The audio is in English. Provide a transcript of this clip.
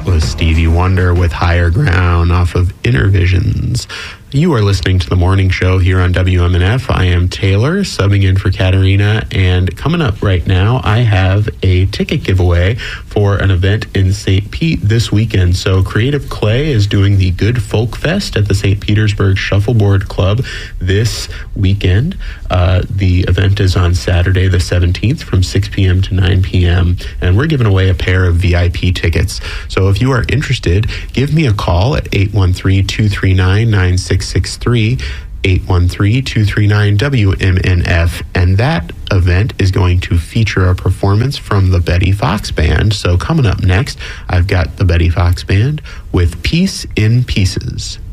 was Stevie Wonder with Higher Ground off of Inner Visions. You are listening to The Morning Show here on WMNF. I am Taylor, subbing in for Katerina, and coming up right now, I have a ticket giveaway for an event in St. Pete this weekend. So Creative Clay is doing the Good Folk Fest at the St. Petersburg Shuffleboard Club this weekend. The event is on Saturday the 17th from 6 p.m. to 9 p.m., and we're giving away a pair of VIP tickets. So if you are interested, give me a call at 813-239-9663, 813-239-WMNF, and that event is going to feature a performance from the Betty Fox Band. So coming up next, I've got the Betty Fox Band with Peace in Pieces.